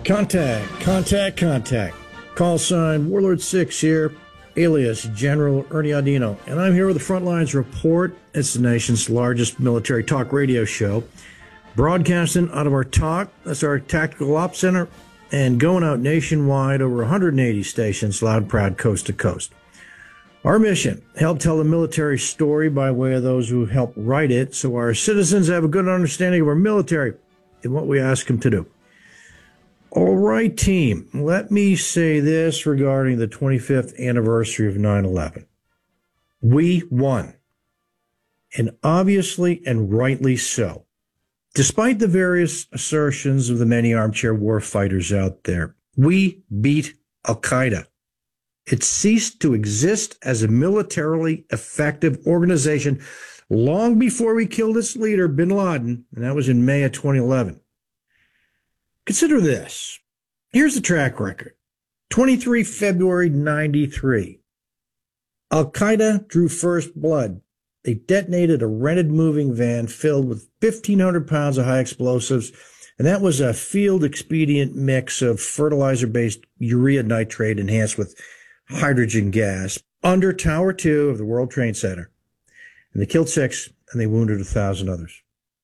Contact. Call sign Warlord 6 here, alias General Ernie Audino. And I'm here with the Frontlines Report. It's the nation's largest military talk radio show. Broadcasting out of our TOC, that's our Tactical Ops Center, and going out nationwide over 180 stations, loud and proud, coast to coast. Our mission, help tell the military story by way of those who help write it, so our citizens have a good understanding of our military and what we ask them to do. All right, team, let me say this regarding the 25th anniversary of 9/11. We won, and obviously and rightly so. Despite the various assertions of the many armchair war fighters out there, we beat Al-Qaeda. It ceased to exist as a militarily effective organization long before we killed its leader, bin Laden, and that was in May of 2011. Consider this. Here's the track record. 23 February 93. Al-Qaeda drew first blood. They detonated a rented moving van filled with 1,500 pounds of high explosives, and that was a field expedient mix of fertilizer-based urea nitrate enhanced with hydrogen gas under Tower 2 of the World Trade Center. And they killed 6, and they wounded 1,000 others.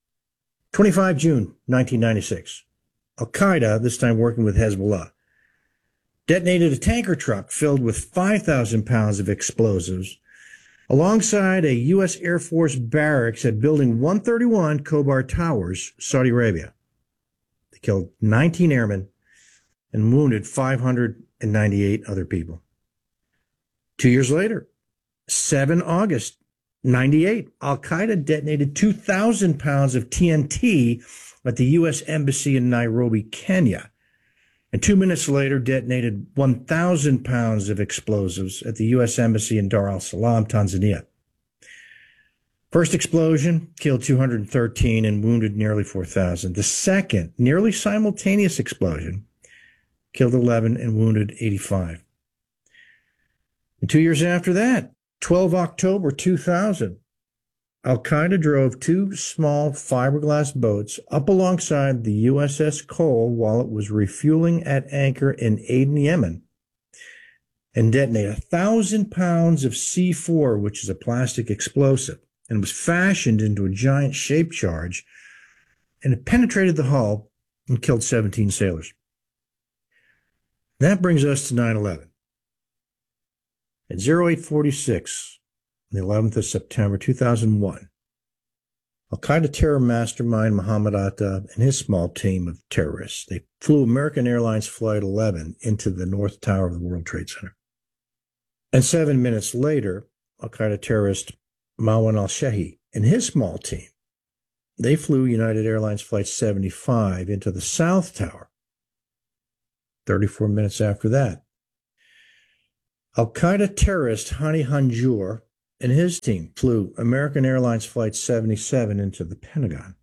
25 June 1996. Al-Qaeda, this time working with Hezbollah, detonated a tanker truck filled with 5,000 pounds of explosives alongside a U.S. Air Force barracks at Building 131, Khobar Towers, Saudi Arabia. They killed 19 airmen and wounded 598 other people. 2 years later, 7 August 98, Al-Qaeda detonated 2,000 pounds of TNT at the U.S. Embassy in Nairobi, Kenya, and 2 minutes later detonated 1,000 pounds of explosives at the U.S. Embassy in Dar es Salaam, Tanzania. First explosion killed 213 and wounded nearly 4,000. The second, nearly simultaneous explosion killed 11 and wounded 85. And 2 years after that, 12 October 2000, Al-Qaeda drove 2 small fiberglass boats up alongside the USS Cole while it was refueling at anchor in Aden, Yemen, and detonated 1,000 pounds of C4, which is a plastic explosive, and was fashioned into a giant shape charge, and it penetrated the hull and killed 17 sailors. That brings us to 9/11. At 0846, on the 11th of September 2001, Al-Qaeda terror mastermind Mohammed Atta and his small team of terrorists, they flew American Airlines Flight 11 into the North Tower of the World Trade Center. And 7 minutes later, Al-Qaeda terrorist Marwan al-Shehi and his small team, they flew United Airlines Flight 75 into the South Tower. 34 minutes after that, Al-Qaeda terrorist Hani Hanjour and his team flew American Airlines Flight 77 into the Pentagon.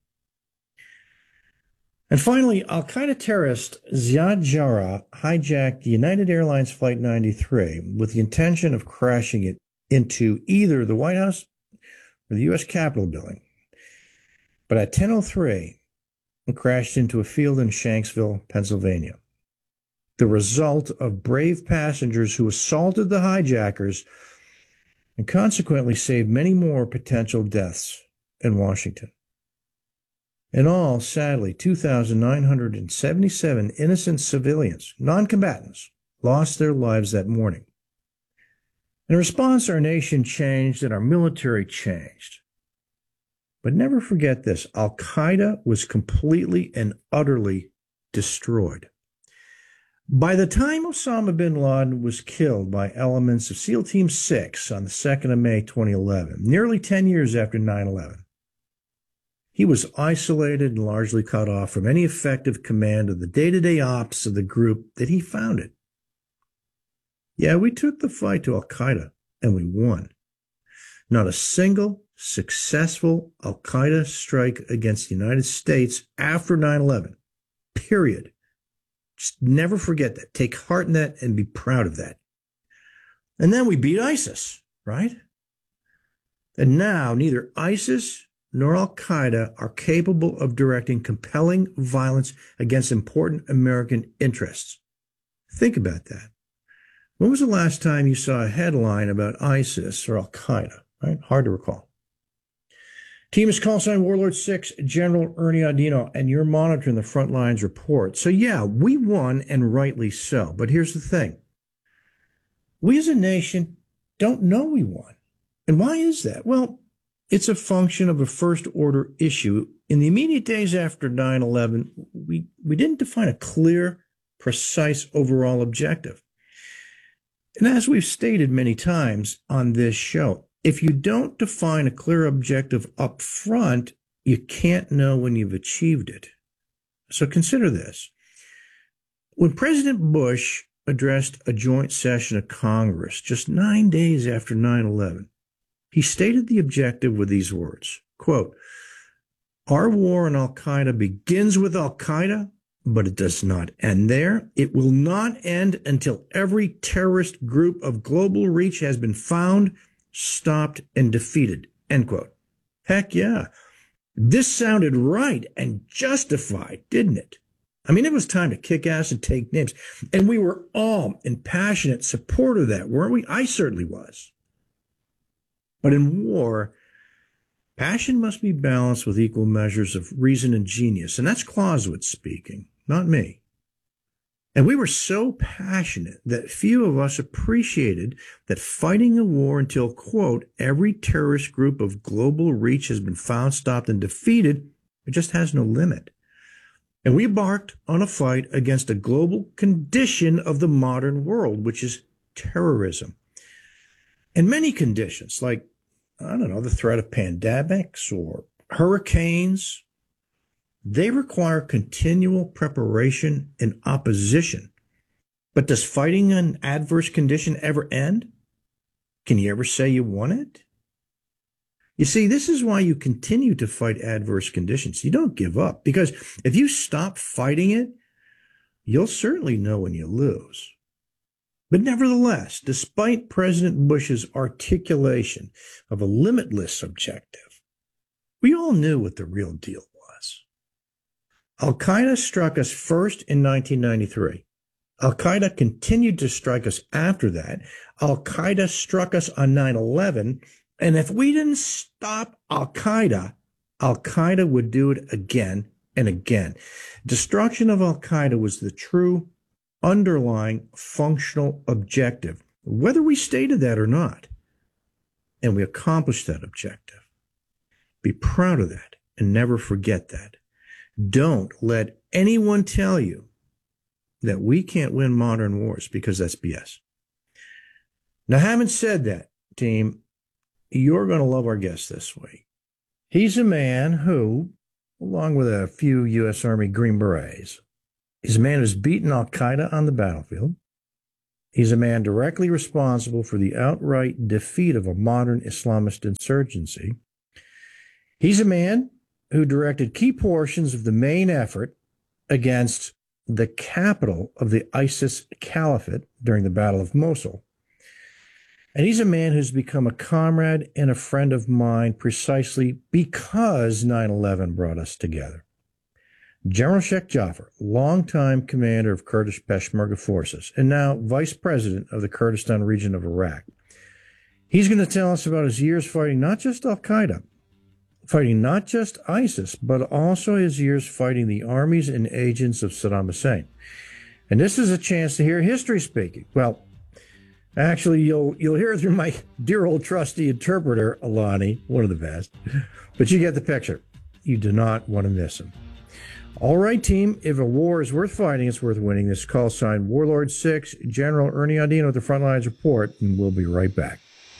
And finally, Al-Qaeda terrorist Ziad Jarrah hijacked United Airlines Flight 93 with the intention of crashing it into either the White House or the U.S. Capitol building. But at 10:03, it crashed into a field in Shanksville, Pennsylvania. The result of brave passengers who assaulted the hijackers and consequently saved many more potential deaths in Washington. In all, sadly, 2,977 innocent civilians, non-combatants, lost their lives that morning. In response, our nation changed and our military changed. But never forget this, Al-Qaeda was completely and utterly destroyed. By the time Osama bin Laden was killed by elements of SEAL Team 6 on the 2nd of May 2011, nearly 10 years after 9/11, he was isolated and largely cut off from any effective command of the day-to-day ops of the group that he founded. Yeah, we took the fight to Al-Qaeda, and we won. Not a single successful Al-Qaeda strike against the United States after 9/11, period. Just never forget that. Take heart in that and be proud of that. And then we beat ISIS, right? And now neither ISIS nor Al Qaeda are capable of directing compelling violence against important American interests. Think about that. When was the last time you saw a headline about ISIS or Al Qaeda? Right? Hard to recall. Team is call sign Warlord 6, General Ernie Audino, and you're monitoring the front lines report. So yeah, we won, and rightly so. But here's the thing. We as a nation don't know we won. And why is that? Well, it's a function of a first order issue. In the immediate days after 9/11, we didn't define a clear, precise overall objective. And as we've stated many times on this show, if you don't define a clear objective up front, you can't know when you've achieved it. So consider this. When President Bush addressed a joint session of Congress just 9 days after 9/11, he stated the objective with these words, quote, "Our war on Al-Qaeda begins with Al-Qaeda, but it does not end there. It will not end until every terrorist group of global reach has been found, stopped, and defeated," end quote. Heck yeah. This sounded right and justified, didn't it? I mean, it was time to kick ass and take names. And we were all in passionate support of that, weren't we? I certainly was. But in war, passion must be balanced with equal measures of reason and genius. And that's Clausewitz speaking, not me. And we were so passionate that few of us appreciated that fighting a war until, quote, every terrorist group of global reach has been found, stopped, and defeated, it just has no limit. And we embarked on a fight against a global condition of the modern world, which is terrorism. And many conditions, like, I don't know, the threat of pandemics or hurricanes, they require continual preparation and opposition. But does fighting an adverse condition ever end? Can you ever say you won it? You see, this is why you continue to fight adverse conditions. You don't give up, because if you stop fighting it, you'll certainly know when you lose. But nevertheless, despite President Bush's articulation of a limitless objective, we all knew what the real deal was. Al-Qaeda struck us first in 1993. Al-Qaeda continued to strike us after that. Al-Qaeda struck us on 9/11. And if we didn't stop Al-Qaeda, Al-Qaeda would do it again and again. Destruction of Al-Qaeda was the true underlying functional objective, whether we stated that or not. And we accomplished that objective. Be proud of that and never forget that. Don't let anyone tell you that we can't win modern wars, because that's BS. Now, having said that, team, you're going to love our guest this week. He's a man who, along with a few U.S. Army Green Berets, he's a man who's beaten Al-Qaeda on the battlefield. He's a man directly responsible for the outright defeat of a modern Islamist insurgency. He's a man who directed key portions of the main effort against the capital of the ISIS Caliphate during the Battle of Mosul. And he's a man who's become a comrade and a friend of mine precisely because 9/11 brought us together. General Sheikh Jaffer, longtime commander of Kurdish Peshmerga forces and now vice president of the Kurdistan region of Iraq. He's going to tell us about his years fighting not just Al-Qaeda, fighting not just ISIS, but also his years fighting the armies and agents of Saddam Hussein. And this is a chance to hear history speaking. Well, actually, you'll hear it through my dear old trusty interpreter, Alani, one of the best. But you get the picture. You do not want to miss him. All right, team, if a war is worth fighting, it's worth winning. This call sign Warlord 6, General Ernie Audino with the Frontlines Report, and we'll be right back.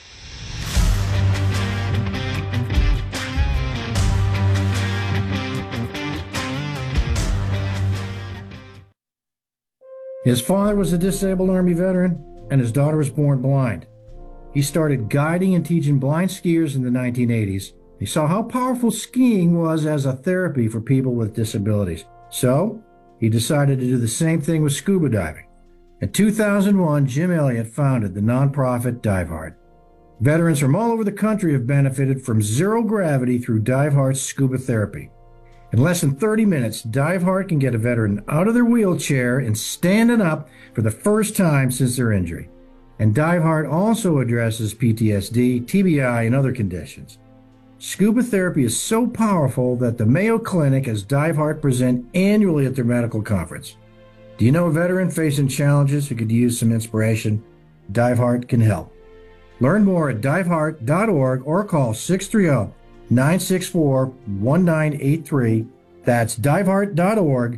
His father was a disabled Army veteran, and his daughter was born blind. He started guiding and teaching blind skiers in the 1980s. He saw how powerful skiing was as a therapy for people with disabilities. So he decided to do the same thing with scuba diving. In 2001, Jim Elliott founded the nonprofit Dive Hard. Veterans from all over the country have benefited from zero gravity through Dive Heart's scuba therapy. In less than 30 minutes, Dive Heart can get a veteran out of their wheelchair and standing up for the first time since their injury. And Dive Heart also addresses PTSD, TBI, and other conditions. Scuba therapy is so powerful that the Mayo Clinic has Dive Heart present annually at their medical conference. Do you know a veteran facing challenges who could use some inspiration? Dive Heart can help. Learn more at diveheart.org or call 630-964-1983. That's diveheart.org,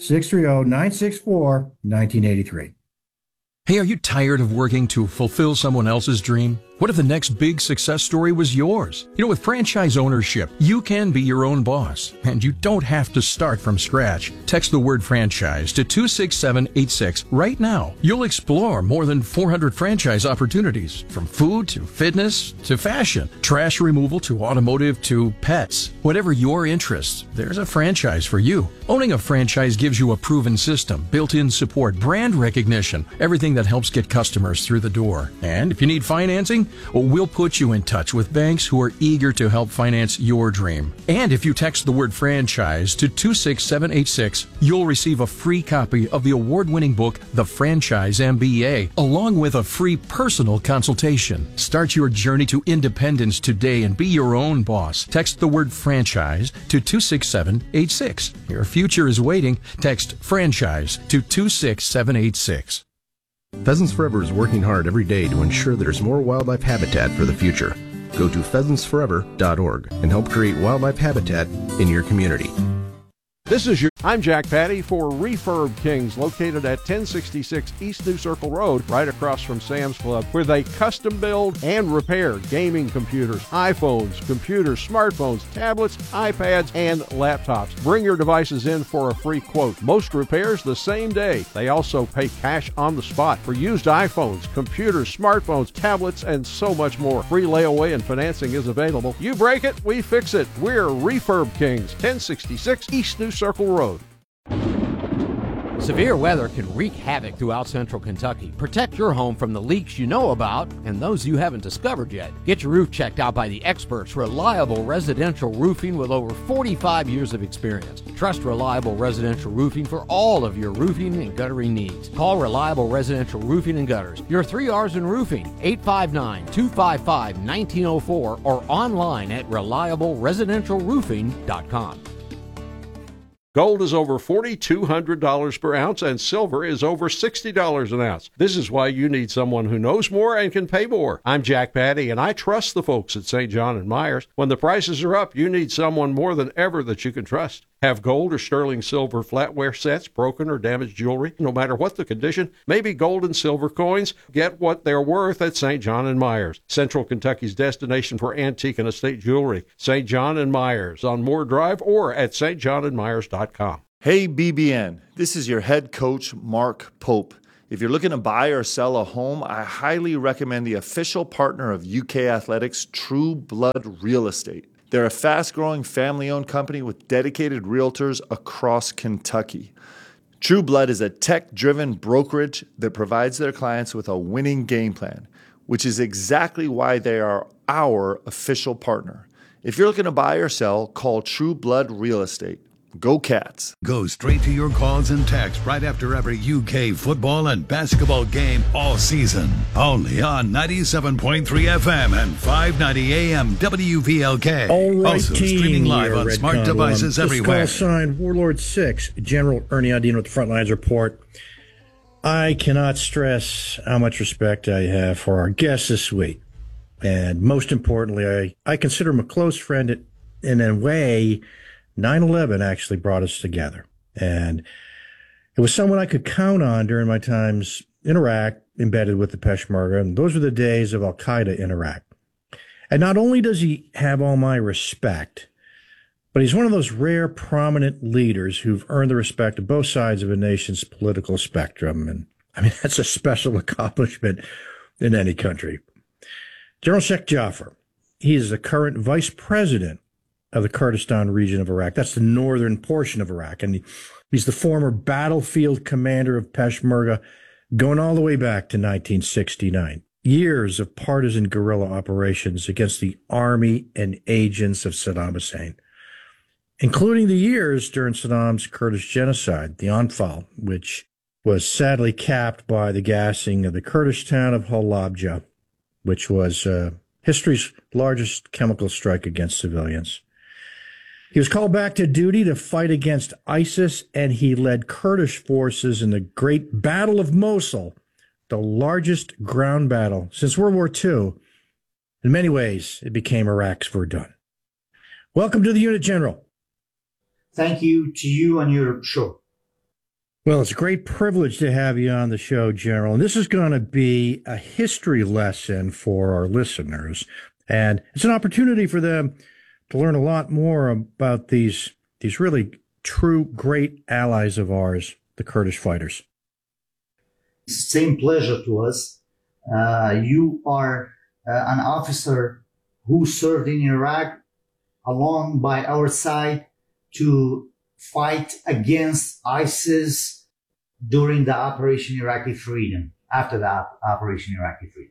630-964-1983. Hey, are you tired of working to fulfill someone else's dream? What if the next big success story was yours? You know, with franchise ownership, you can be your own boss, and you don't have to start from scratch. Text the word franchise to 26786 right now. You'll explore more than 400 franchise opportunities, from food to fitness to fashion, trash removal to automotive to pets. Whatever your interests, there's a franchise for you. Owning a franchise gives you a proven system, built-in support, brand recognition, everything that helps get customers through the door. And if you need financing, well, we'll put you in touch with banks who are eager to help finance your dream. And if you text the word franchise to 26786, you'll receive a free copy of the award-winning book, The Franchise MBA, along with a free personal consultation. Start your journey to independence today and be your own boss. Text the word franchise to 26786. Your future is waiting. Text franchise to 26786. Pheasants Forever is working hard every day to ensure there's more wildlife habitat for the future. Go to pheasantsforever.org and help create wildlife habitat in your community. I'm Jack Patty for Refurb Kings, located at 1066 East New Circle Road, right across from Sam's Club, where they custom build and repair gaming computers, iPhones, computers, smartphones, tablets, iPads, and laptops. Bring your devices in for a free quote. Most repairs the same day. They also pay cash on the spot for used iPhones, computers, smartphones, tablets, and so much more. Free layaway and financing is available. You break it, we fix it. We're Refurb Kings, 1066 East New Circle Road. Severe weather can wreak havoc throughout central Kentucky. Protect your home from the leaks you know about and those you haven't discovered yet. Get your roof checked out by the experts, Reliable Residential Roofing, with over 45 years of experience. Trust Reliable Residential Roofing for all of your roofing and guttering needs. Call Reliable Residential Roofing and Gutters. Your 3 R's in roofing, 859-255-1904, or online at reliableresidentialroofing.com. Gold is over $4,200 per ounce, and silver is over $60 an ounce. This is why you need someone who knows more and can pay more. I'm Jack Patty, and I trust the folks at St. John & Myers. When the prices are up, you need someone more than ever that you can trust. Have gold or sterling silver flatware sets, broken or damaged jewelry, no matter what the condition, maybe gold and silver coins, get what they're worth at St. John & Myers, Central Kentucky's destination for antique and estate jewelry. St. John & Myers on Moore Drive or at stjohnandmyers.com. Hey BBN, this is your head coach, Mark Pope. If you're looking to buy or sell a home, I highly recommend the official partner of UK Athletics, True Blood Real Estate. They're a fast-growing, family-owned company with dedicated realtors across Kentucky. True Blood is a tech-driven brokerage that provides their clients with a winning game plan, which is exactly why they are our official partner. If you're looking to buy or sell, call True Blood Real Estate. Go Cats. Go straight to your calls and texts right after every UK football and basketball game all season. Only on 97.3 FM and 590 AM WVLK. All right, also team, streaming live on smart devices everywhere. This call sign Warlord 6, General Ernie Audino with the Frontlines Report. I cannot stress how much respect I have for our guest this week. And most importantly, I consider him a close friend. In a way, 9/11 actually brought us together. And it was someone I could count on during my times in Iraq, embedded with the Peshmerga. And those were the days of Al-Qaeda in Iraq. And not only does he have all my respect, but he's one of those rare prominent leaders who've earned the respect of both sides of a nation's political spectrum. And I mean, that's a special accomplishment in any country. General Sheikh Jafar, he is the current vice president of the Kurdistan region of Iraq. That's the northern portion of Iraq. And he's the former battlefield commander of Peshmerga, going all the way back to 1969. years of partisan guerrilla operations against the army and agents of Saddam Hussein, including the years during Saddam's Kurdish genocide, the Anfal, which was sadly capped by the gassing of the Kurdish town of Halabja, which was history's largest chemical strike against civilians. He was called back to duty to fight against ISIS, and he led Kurdish forces in the Great Battle of Mosul, the largest ground battle since World War II. In many ways, it became Iraq's Verdun. Welcome to the Unit General. Thank you to you and your show. Well, it's a great privilege to have you on the show, General. And this is going to be a history lesson for our listeners. And it's an opportunity for them to learn a lot more about these really true great allies of ours, the Kurdish fighters. Same pleasure to us. You are an officer who served in Iraq along by our side to fight against ISIS during the Operation Iraqi Freedom, after the Operation Iraqi Freedom.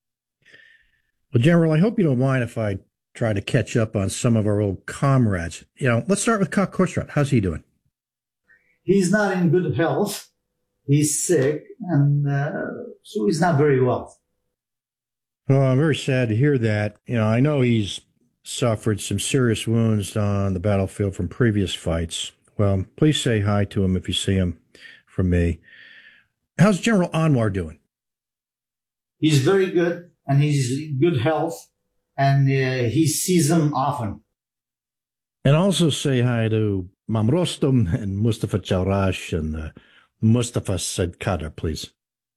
Well, General, I hope you don't mind if I try to catch up on some of our old comrades. Let's start with Kak Khosrow. How's he doing? He's not in good health. He's sick, and so he's not very well. Oh, I'm very sad to hear that. I know he's suffered some serious wounds on the battlefield from previous fights. Well, please say hi to him if you see him from me. How's General Anwar doing? He's very good, and he's in good health, and he sees them often. And also say hi to Mam Rostam and Mustafa Jawrash and Mustafa Said Kader, please.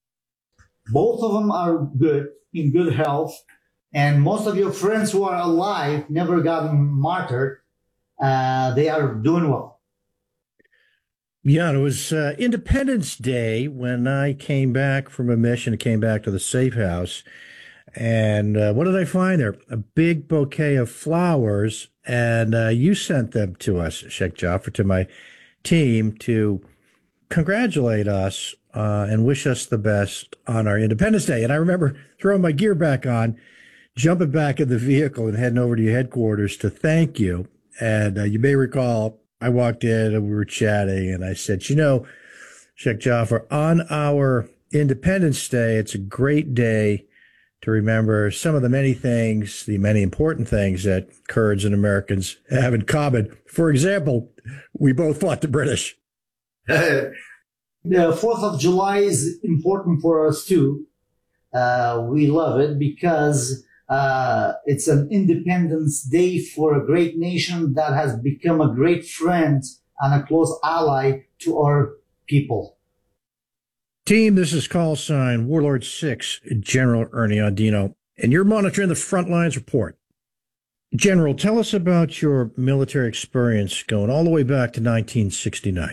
Both of them are good, in good health, and most of your friends who are alive, never gotten martyred, they are doing well. Yeah, it was Independence Day when I came back from a mission and came back to the safe house. And what did I find there? A big bouquet of flowers. And you sent them to us, Sheikh Jafar, to my team to congratulate us and wish us the best on our Independence Day. And I remember throwing my gear back on, jumping back in the vehicle and heading over to your headquarters to thank you. And you may recall, I walked in and we were chatting and I said, Sheikh Jafar, on our Independence Day, it's a great day to remember some of the many things, the many important things that Kurds and Americans have in common. For example, we both fought the British. The 4th of July is important for us too. We love it because it's an Independence Day for a great nation that has become a great friend and a close ally to our people. Team, this is call sign Warlord 6, General Ernie Audino, and you're monitoring the Frontlines Report. General, tell us about your military experience going all the way back to 1969.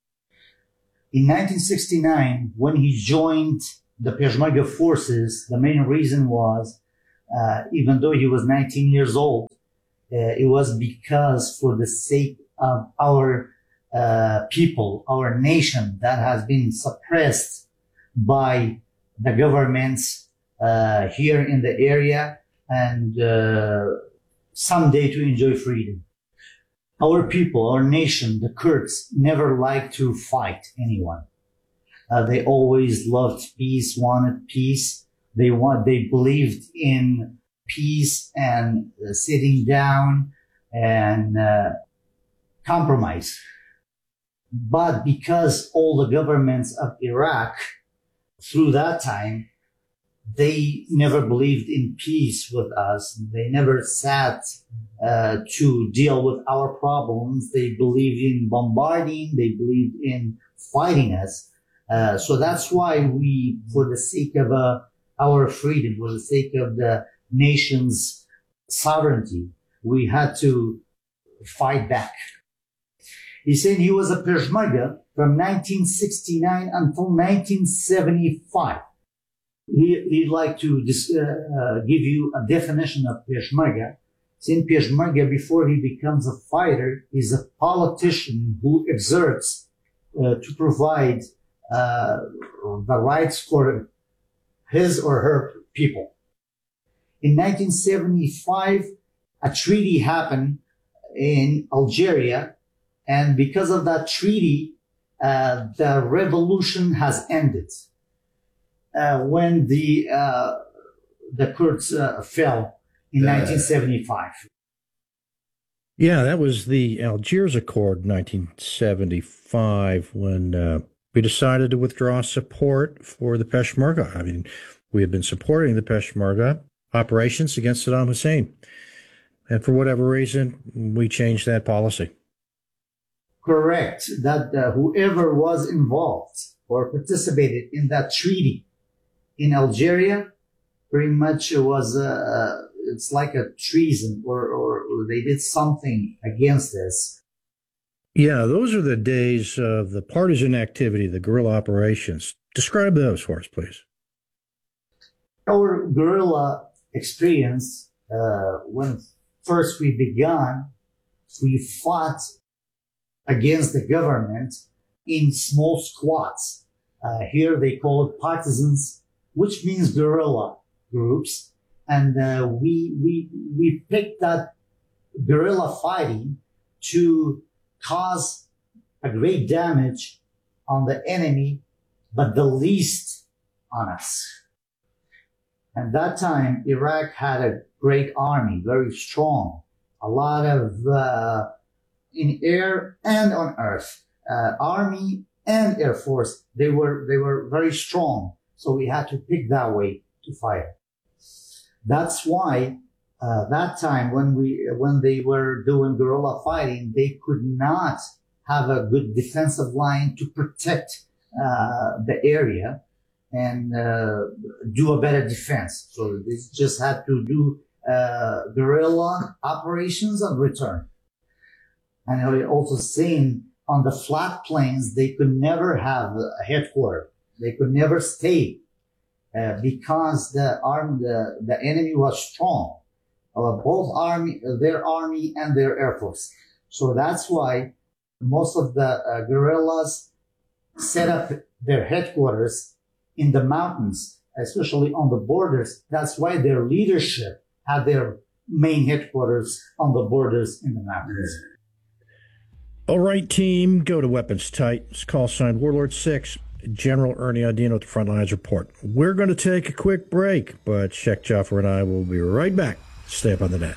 In 1969, when he joined the Peshmerga forces, the main reason was, even though he was 19 years old, it was because for the sake of our people, our nation that has been suppressed by the governments here in the area, and someday to enjoy freedom. Our people, our nation, the Kurds, never liked to fight anyone. They always loved peace, wanted peace. They believed in peace and sitting down and compromise. But because all the governments of Iraq through that time, they never believed in peace with us. They never sat to deal with our problems. They believed in bombarding. They believed in fighting us. So that's why we, for the sake of our freedom, for the sake of the nation's sovereignty, we had to fight back. He said he was a Peshmerga from 1969 until 1975. He'd like to give you a definition of Peshmerga. In Peshmerga, before he becomes a fighter, he's a politician who exerts to provide the rights for his or her people. In 1975, a treaty happened in Algeria, and because of that treaty, the revolution has ended. When the Kurds fell in 1975. Yeah, that was the Algiers Accord, 1975, when we decided to withdraw support for the Peshmerga. I mean, we had been supporting the Peshmerga operations against Saddam Hussein. And for whatever reason, we changed that policy. Correct. That whoever was involved or participated in that treaty in Algeria pretty much was, it's like a treason or they did something against this. Yeah, those are the days of the partisan activity, the guerrilla operations. Describe those for us, please. Our guerrilla experience, when first we began, we fought against the government in small squads. Here they call it partisans, which means guerrilla groups. And we picked that guerrilla fighting to cause a great damage on the enemy, but the least on us. And that time, Iraq had a great army, very strong, a lot of in air and on earth, army and air force. They were very strong, so we had to pick that way to fight. That's why that time when they were doing guerrilla fighting, they could not have a good defensive line to protect the area and do a better defense. So they just had to do guerrilla operations and return. And I also seen on the flat plains, they could never have a headquarters. They could never stay because the enemy was strong. Both their army and their air force. So that's why most of the guerrillas set up their headquarters in the mountains, especially on the borders. That's why their leadership had their main headquarters on the borders in the mountains. All right, team, go to Weapons Tight. It's call sign Warlord 6, General Ernie Audino with the Frontlines Report. We're going to take a quick break, but Sheikh Jaffer and I will be right back. Stay up on the net.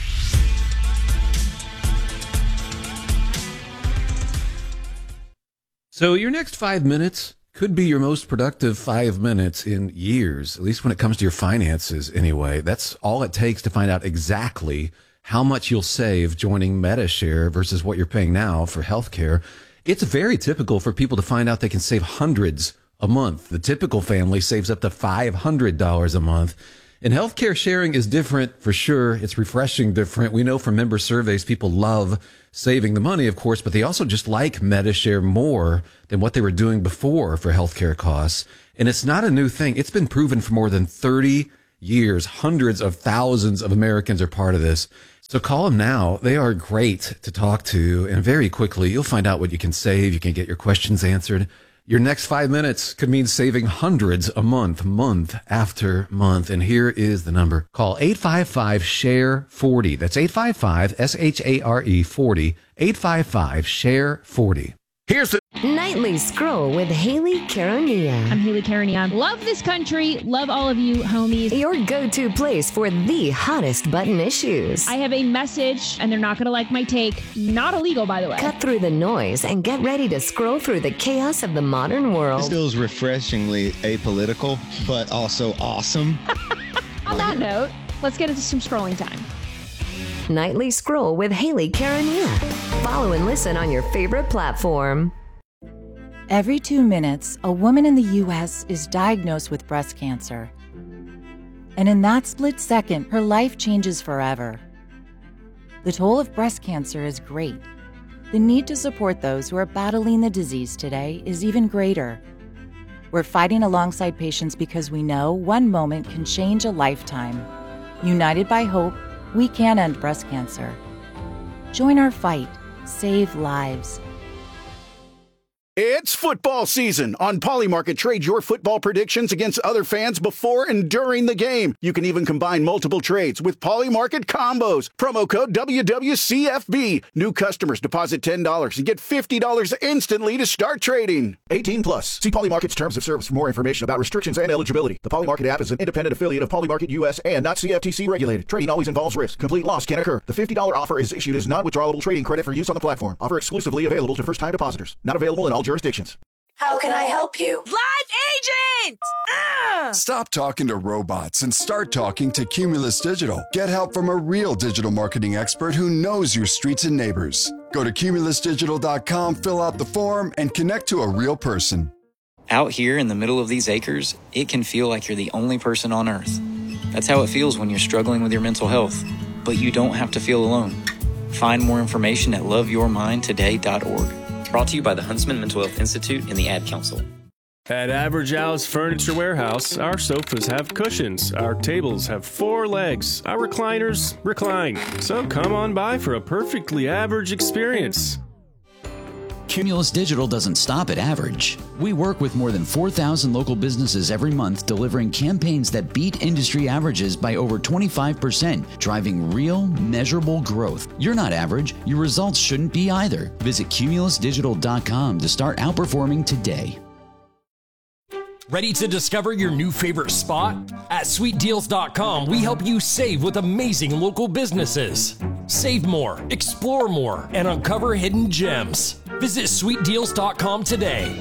So your next 5 minutes could be your most productive 5 minutes in years, at least when it comes to your finances anyway. That's all it takes to find out exactly how much you'll save joining MediShare versus what you're paying now for healthcare. It's very typical for people to find out they can save hundreds a month. The typical family saves up to $500 a month. And healthcare sharing is different for sure. It's refreshing different. We know from member surveys, people love saving the money, of course, but they also just like MediShare more than what they were doing before for healthcare costs. And it's not a new thing. It's been proven for more than 30 years. Hundreds of thousands of Americans are part of this. So call them now. They are great to talk to. And very quickly, you'll find out what you can save. You can get your questions answered. Your next 5 minutes could mean saving hundreds a month, month after month. And here is the number. Call 855-SHARE-40. That's 855-SHARE 40. 855-SHARE-40. Here's the Nightly Scroll with Haley Caronia. I'm Haley Caronia. Love this country. Love all of you, homies. Your go-to place for the hottest button issues. I have a message, and they're not going to like my take. Not illegal, by the way. Cut through the noise and get ready to scroll through the chaos of the modern world. This feels refreshingly apolitical, but also awesome. On that note, let's get into some scrolling time. Nightly Scroll with Haley Caronia. Follow and listen on your favorite platform. Every 2 minutes, a woman in the U.S. is diagnosed with breast cancer. And in that split second, her life changes forever. The toll of breast cancer is great. The need to support those who are battling the disease today is even greater. We're fighting alongside patients because we know one moment can change a lifetime. United by hope, we can end breast cancer. Join our fight. Save lives. It's football season. On Polymarket, trade your football predictions against other fans before and during the game. You can even combine multiple trades with Polymarket combos. Promo code WWCFB. New customers deposit $10 and get $50 instantly to start trading. 18 plus. See Polymarket's terms of service for more information about restrictions and eligibility. The Polymarket app is an independent affiliate of Polymarket US and not CFTC regulated. Trading always involves risk. Complete loss can occur. The $50 offer is issued as non-withdrawable trading credit for use on the platform. Offer exclusively available to first-time depositors. Not available in all jurisdictions. How can I help you? Live agent! Stop talking to robots and start talking to Cumulus Digital. Get help from a real digital marketing expert who knows your streets and neighbors. Go to cumulusdigital.com, fill out the form, and connect to a real person. Out here in the middle of these acres, it can feel like you're the only person on Earth. That's how it feels when you're struggling with your mental health. But you don't have to feel alone. Find more information at loveyourmindtoday.org. Brought to you by the Huntsman Mental Health Institute and the Ad Council. At Average Al's Furniture Warehouse, our sofas have cushions, our tables have 4 legs, our recliners recline. So come on by for a perfectly average experience. Cumulus Digital doesn't stop at average. We work with more than 4,000 local businesses every month, delivering campaigns that beat industry averages by over 25%, driving real, measurable growth. You're not average. Your results shouldn't be either. Visit cumulusdigital.com to start outperforming today. Ready to discover your new favorite spot? At sweetdeals.com, we help you save with amazing local businesses. Save more, explore more, and uncover hidden gems. Visit sweetdeals.com today.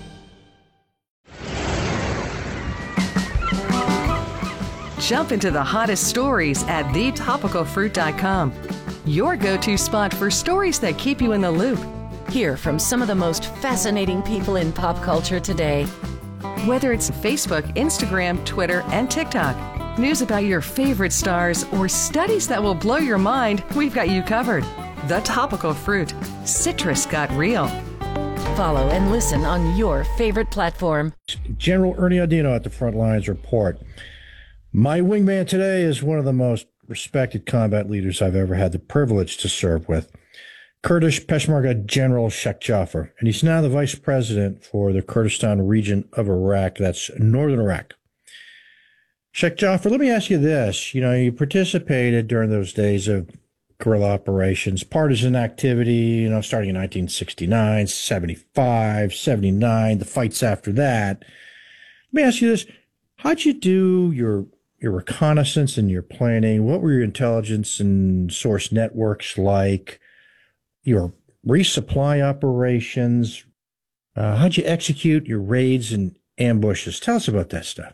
Jump into the hottest stories at thetopicalfruit.com. Your go-to spot for stories that keep you in the loop. Hear from some of the most fascinating people in pop culture today. Whether it's Facebook, Instagram, Twitter, and TikTok, news about your favorite stars, or studies that will blow your mind, we've got you covered. The Topical Fruit. Citrus got real. Follow and listen on your favorite platform. General Ernie Audino at the Front Lines Report. My wingman today is one of the most respected combat leaders I've ever had the privilege to serve with, Kurdish Peshmerga General Sheikh Jafar, and he's now the vice president for the Kurdistan region of Iraq. That's northern Iraq. Sheikh Jafar, let me ask you this. You know, you participated during those days of guerrilla operations, partisan activity, you know, starting in 1969, 75, 79, the fights after that. Let me ask you this. How'd you do your reconnaissance and your planning? What were your intelligence and source networks like? Your resupply operations? How'd you execute your raids and ambushes? Tell us about that stuff.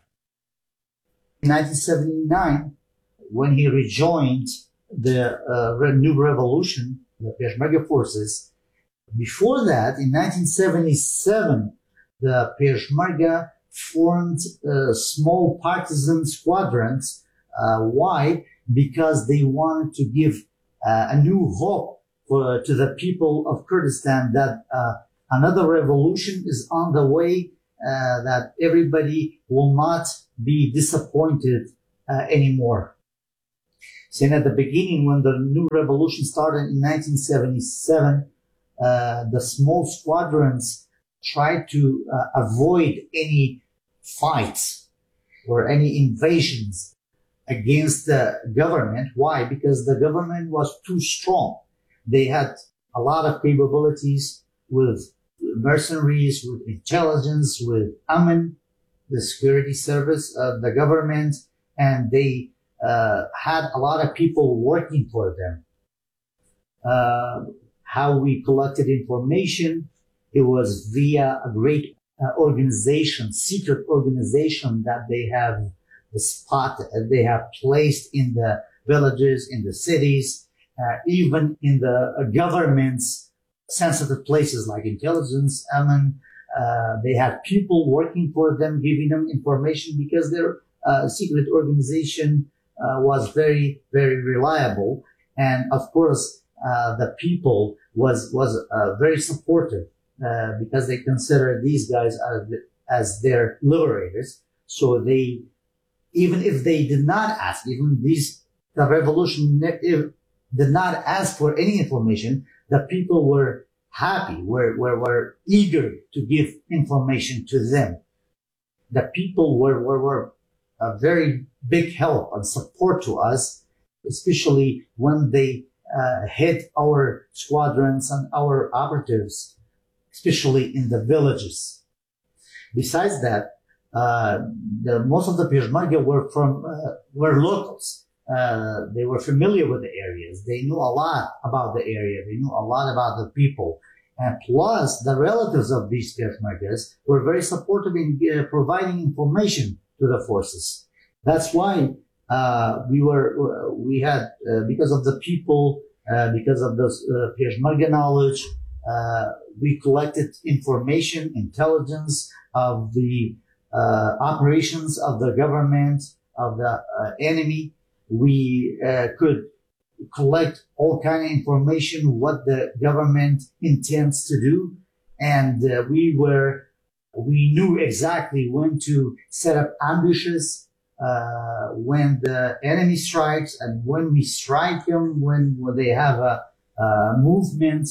In 1979, when he rejoined the New Revolution, the Peshmerga forces, before that, in 1977, the Peshmerga formed small partisan squadrons. Why? Because they wanted to give a new hope to the people of Kurdistan that another revolution is on the way, that everybody will not be disappointed anymore. So at the beginning, when the new revolution started in 1977, the small squadrons tried to avoid any fights or any invasions against the government. Why? Because the government was too strong. They had a lot of capabilities with mercenaries, with intelligence, with Amin, the security service of the government, and they had a lot of people working for them. How we collected information, it was via a great organization, secret organization that they have they have placed in the villages, in the cities, even in the government's sensitive places like intelligence, Amin. They had people working for them, giving them information because their secret organization was very, very reliable. And of course, the people was very supportive because they consider these guys as their liberators. So they, even if they did not ask, the revolution did not ask for any information, the people were happy, were eager to give information to them. The people were a very big help and support to us, especially when they hit our squadrons and our operatives, especially in the villages. Besides that, most of the Peshmerga were locals. They were familiar with the areas. They knew a lot about the area. They knew a lot about the people. And plus, the relatives of these Peshmergas were very supportive in providing information to the forces. That's why we had because of the people, because of the Peshmerga knowledge, we collected information, intelligence of the operations of the government, of the enemy. We could collect all kind of information, what the government intends to do. And we knew exactly when to set up ambushes, when the enemy strikes and when we strike them, when they have a movement.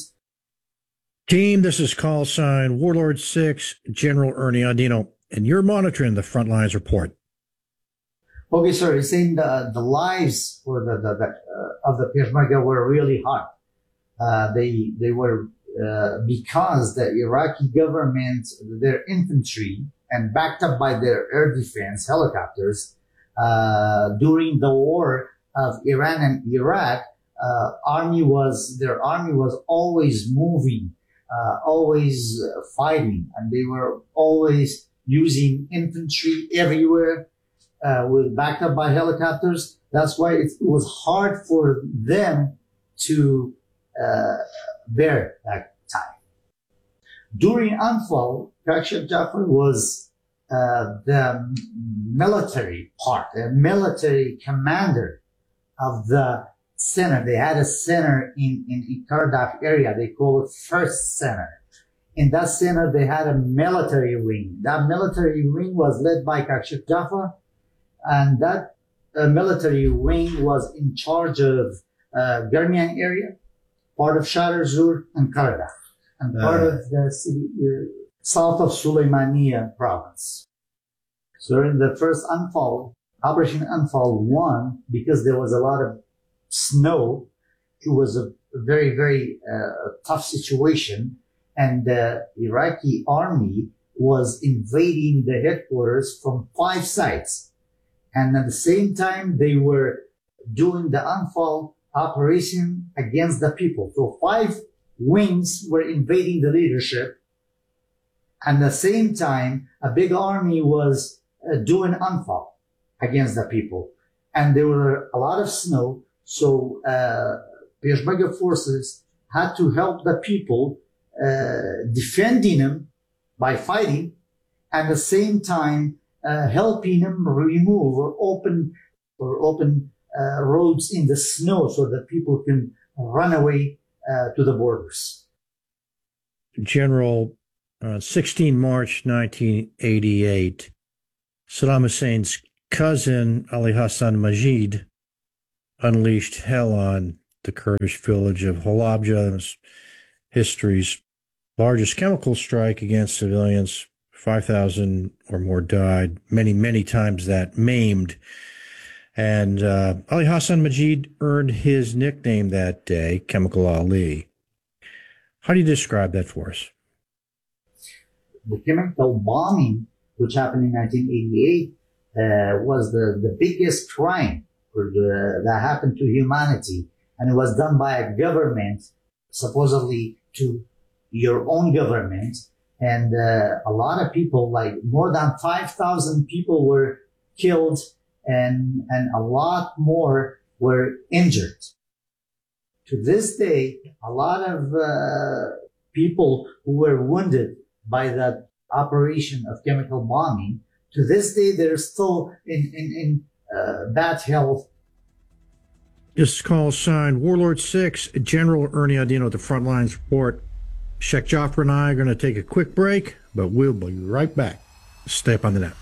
Team, this is call sign Warlord 6, General Ernie Audino, and you're monitoring the Frontlines Report. Okay, sir. You're saying the lives for of the Peshmerga were really hard. They were because the Iraqi government, their infantry, and backed up by their air defense helicopters, during the war of Iran and Iraq, their army was always moving, always fighting, and they were always using infantry everywhere, with backed up by helicopters. That's why it was hard for them to bear that time. During Anfal, Kashif Jafar was the military part, the military commander of the center. They had a center in Kardaf area. They call it First Center. In that center, they had a military wing. That military wing was led by Kashif Jafar, and that military wing was in charge of Garmian area, part of Shahar Zur and Kardaf, and part of the city south of Suleymaniya province. So in the first Anfal, Operation Anfal won because there was a lot of snow. It was a very, very tough situation, and the Iraqi army was invading the headquarters from 5 sides. And at the same time, they were doing the Anfal operation against the people. So 5 wings were invading the leadership. And at the same time, a big army was doing Anfal against the people. And there were a lot of snow. So Peshmerga forces had to help the people defending them by fighting, and at the same time helping them remove or open roads in the snow so that people can run away to the borders. General, 16 March 1988, Saddam Hussein's cousin, Ali Hassan Majid, unleashed hell on the Kurdish village of Halabja, history's largest chemical strike against civilians. 5,000 or more died, many, many times that maimed. And Ali Hassan Majid earned his nickname that day, Chemical Ali. How do you describe that for us? The chemical bombing, which happened in 1988, was the biggest crime that happened to humanity. And it was done by a government, supposedly to your own government. And a lot of people, like more than 5,000 people were killed, and a lot more were injured. To this day, a lot of people who were wounded by that operation of chemical bombing, to this day, they're still in bad health. This call signed Warlord 6, General Ernie Audino at the Frontlines Report. Sheikh Jafar and I are going to take a quick break, but we'll be right back. Stay up on the net.